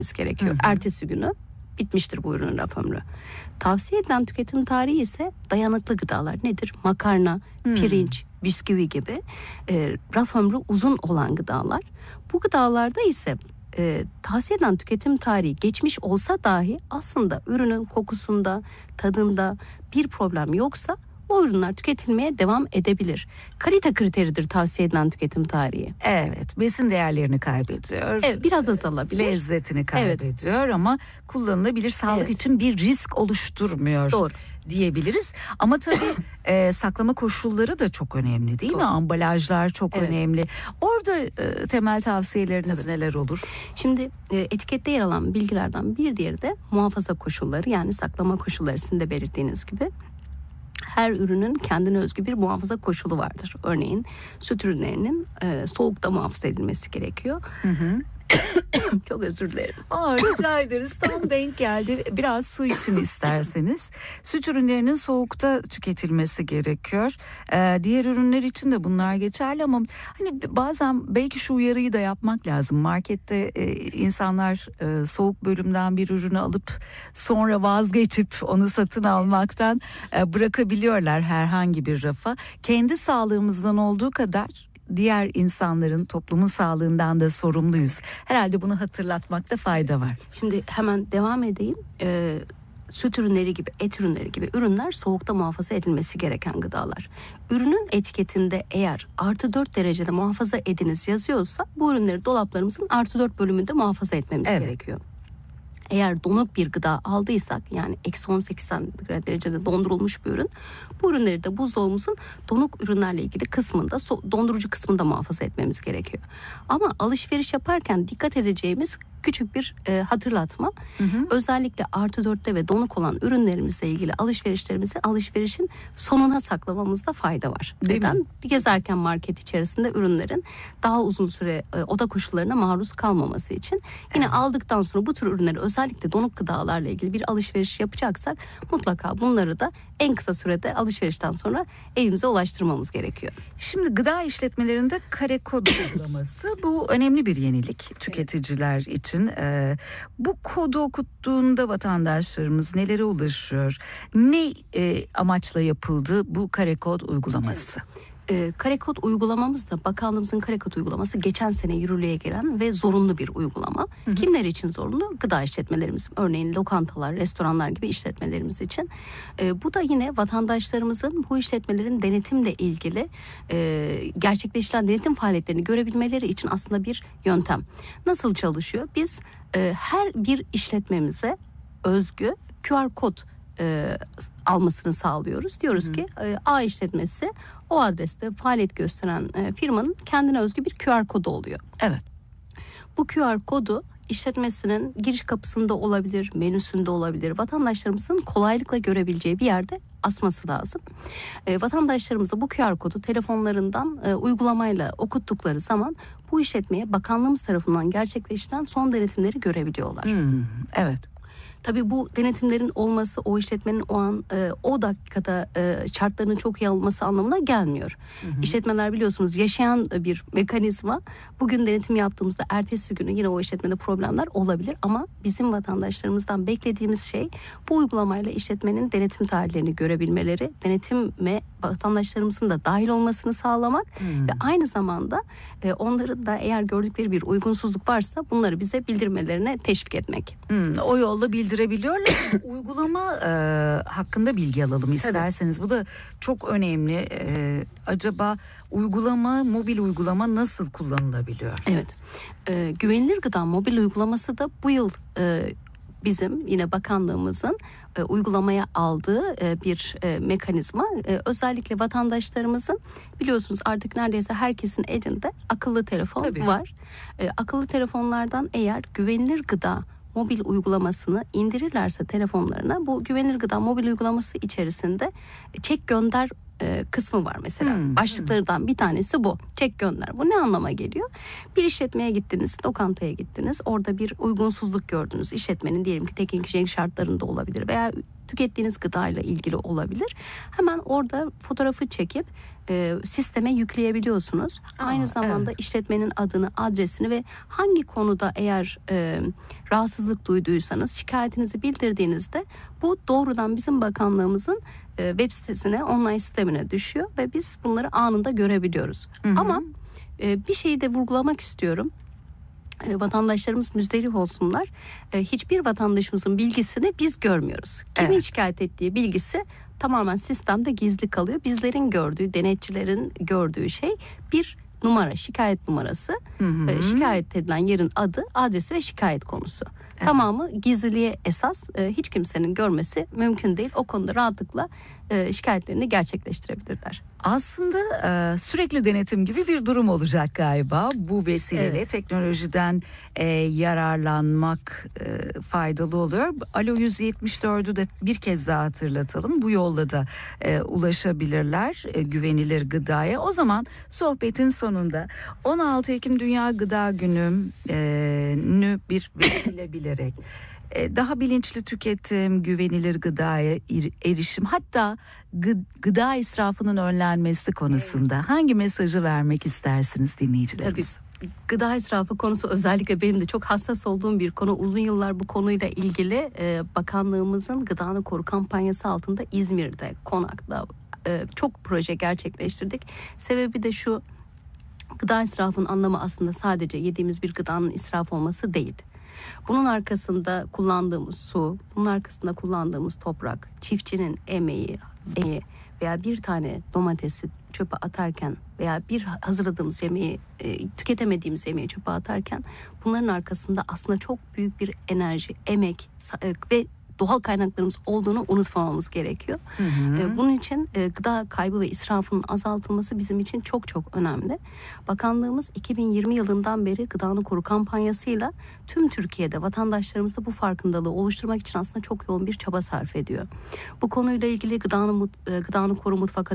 gerekiyor. Ertesi günü bitmiştir bu ürünün raf ömrü. Tavsiye edilen tüketim tarihi ise dayanıklı gıdalar. Nedir? Makarna, pirinç, bisküvi gibi raf ömrü uzun olan gıdalar. Bu gıdalarda ise tavsiye edilen tüketim tarihi geçmiş olsa dahi aslında ürünün kokusunda, tadında bir problem yoksa o ürünler tüketilmeye devam edebilir. Kalite kriteridir tavsiye edilen tüketim tarihi. Evet, besin değerlerini kaybediyor. Evet, biraz azalabilir. Lezzetini kaybediyor ama kullanılabilir, sağlık için bir risk oluşturmuyor. Doğru. Diyebiliriz. Ama tabii saklama koşulları da çok önemli değil mi? Ambalajlar çok önemli. Orada temel tavsiyeleriniz neler olur? Şimdi etikette yer alan bilgilerden bir diğeri de muhafaza koşulları, yani saklama koşulları, sizin de belirttiğiniz gibi. Her ürünün kendine özgü bir muhafaza koşulu vardır. Örneğin süt ürünlerinin soğukta muhafaza edilmesi gerekiyor. Çok özür dilerim. Rica ederiz. Tam denk geldi. Biraz su için isterseniz. Süt ürünlerinin soğukta tüketilmesi gerekiyor. Diğer ürünler için de bunlar geçerli ama hani bazen belki şu uyarıyı da yapmak lazım. Markette insanlar soğuk bölümden bir ürünü alıp sonra vazgeçip onu satın almaktan bırakabiliyorlar herhangi bir rafa. Kendi sağlığımızdan olduğu kadar diğer insanların, toplumun sağlığından da sorumluyuz. Herhalde bunu hatırlatmakta fayda var. Şimdi hemen devam edeyim. Süt ürünleri gibi, et ürünleri gibi ürünler soğukta muhafaza edilmesi gereken gıdalar. Ürünün etiketinde eğer +4 derecede muhafaza ediniz yazıyorsa bu ürünleri dolaplarımızın +4 bölümünde muhafaza etmemiz gerekiyor. Eğer donuk bir gıda aldıysak, yani -18 santigrat derecede dondurulmuş bir ürün, bu ürünleri de buzdolabımızın donuk ürünlerle ilgili kısmında, dondurucu kısmında muhafaza etmemiz gerekiyor. Ama alışveriş yaparken dikkat edeceğimiz küçük bir hatırlatma. Özellikle +4'te ve donuk olan ürünlerimizle ilgili alışverişin sonuna saklamamızda fayda var. Neden? Gezerken market içerisinde ürünlerin daha uzun süre oda koşullarına maruz kalmaması için. Yine aldıktan sonra bu tür ürünleri, özellikle donuk gıdalarla ilgili bir alışveriş yapacaksak mutlaka bunları da en kısa sürede alışverişten sonra evimize ulaştırmamız gerekiyor. Şimdi gıda işletmelerinde kare kod uygulaması, bu önemli bir yenilik tüketiciler için. Bu kodu okuttuğunda vatandaşlarımız nelere ulaşıyor? Ne amaçla yapıldı bu kare kod uygulaması? Kare kod uygulamamız da bakanlığımızın kare kod uygulaması geçen sene yürürlüğe gelen ve zorunlu bir uygulama. Kimler için zorunlu? Gıda işletmelerimiz, örneğin lokantalar, restoranlar gibi işletmelerimiz için. Bu da yine vatandaşlarımızın bu işletmelerin denetimle ilgili gerçekleştirilen denetim faaliyetlerini görebilmeleri için aslında bir yöntem. Nasıl çalışıyor? Biz her bir işletmemize özgü QR kod almasını sağlıyoruz. Diyoruz ki A işletmesi o adreste faaliyet gösteren firmanın kendine özgü bir QR kodu oluyor. Evet. Bu QR kodu işletmesinin giriş kapısında olabilir, menüsünde olabilir. Vatandaşlarımızın kolaylıkla görebileceği bir yerde asması lazım. Vatandaşlarımız da bu QR kodu telefonlarından uygulamayla okuttukları zaman bu işletmeye bakanlığımız tarafından gerçekleştirilen son denetimleri görebiliyorlar. Evet. Tabii bu denetimlerin olması o işletmenin o an o dakikada şartlarının çok iyi olması anlamına gelmiyor. İşletmeler biliyorsunuz yaşayan bir mekanizma. Bugün denetim yaptığımızda ertesi günü yine o işletmede problemler olabilir ama bizim vatandaşlarımızdan beklediğimiz şey bu uygulamayla işletmenin denetim tarihlerini görebilmeleri, denetime vatandaşlarımızın da dahil olmasını sağlamak ve aynı zamanda onların da eğer gördükleri bir uygunsuzluk varsa bunları bize bildirmelerine teşvik etmek. O yolla bildirebiliyorlar. Uygulama hakkında bilgi alalım isterseniz. Tabii. Bu da çok önemli. Acaba uygulama, mobil uygulama nasıl kullanılabiliyor? Evet. Güvenilir Gıda mobil uygulaması da bu yıl bizim yine bakanlığımızın uygulamaya aldığı bir mekanizma. Özellikle vatandaşlarımızın, biliyorsunuz artık neredeyse herkesin elinde akıllı telefon var. Akıllı telefonlardan eğer Güvenilir Gıda mobil uygulamasını indirirlerse telefonlarına, bu Güvenilir Gıda mobil uygulaması içerisinde çek gönder kısmı var mesela. Başlıklarından bir tanesi bu. Çek gönder. Bu ne anlama geliyor? Bir işletmeye gittiniz, lokantaya gittiniz. Orada bir uygunsuzluk gördünüz. İşletmenin diyelim ki tekin kişilik şartlarında olabilir veya tükettiğiniz gıdayla ilgili olabilir. Hemen orada fotoğrafı çekip sisteme yükleyebiliyorsunuz. Aynı zamanda işletmenin adını, adresini ve hangi konuda eğer rahatsızlık duyduysanız şikayetinizi bildirdiğinizde bu doğrudan bizim bakanlığımızın web sitesine, online sistemine düşüyor ve biz bunları anında görebiliyoruz. Ama bir şeyi de vurgulamak istiyorum. Vatandaşlarımız müzdarip olsunlar. Hiçbir vatandaşımızın bilgisini biz görmüyoruz. Kimin şikayet ettiği bilgisi tamamen sistemde gizli kalıyor. Bizlerin gördüğü, denetçilerin gördüğü şey bir numara, şikayet numarası. Şikayet edilen yerin adı, adresi ve şikayet konusu. Tamamı gizliliğe esas, hiç kimsenin görmesi mümkün değil. O konuda rahatlıkla şikayetlerini gerçekleştirebilirler. Aslında sürekli denetim gibi bir durum olacak galiba. Bu vesileyle teknolojiden yararlanmak faydalı oluyor. Alo 174'ü de bir kez daha hatırlatalım. Bu yolla da ulaşabilirler güvenilir gıdaya. O zaman sohbetin sonunda 16 Ekim Dünya Gıda Günü'nü bir vesile bilerek daha bilinçli tüketim, güvenilir gıdaya erişim, hatta gıda israfının önlenmesi konusunda hangi mesajı vermek istersiniz dinleyicilerimiz? Tabii. Gıda israfı konusu özellikle benim de çok hassas olduğum bir konu. Uzun yıllar bu konuyla ilgili bakanlığımızın Gıdanı Koru kampanyası altında İzmir'de, Konak'ta çok proje gerçekleştirdik. Sebebi de şu: gıda israfının anlamı aslında sadece yediğimiz bir gıdanın israf olması değil. Bunun arkasında kullandığımız su, bunun arkasında kullandığımız toprak, çiftçinin emeği veya bir tane domatesi çöpe atarken veya bir hazırladığımız yemeği, tüketemediğimiz yemeği çöpe atarken bunların arkasında aslında çok büyük bir enerji, emek ve doğal kaynaklarımız olduğunu unutmamamız gerekiyor. Bunun için gıda kaybı ve israfının azaltılması bizim için çok çok önemli. Bakanlığımız 2020 yılından beri Gıdanı Koru kampanyasıyla tüm Türkiye'de vatandaşlarımızda bu farkındalığı oluşturmak için aslında çok yoğun bir çaba sarf ediyor. Bu konuyla ilgili Gıdanı Koru Mutfak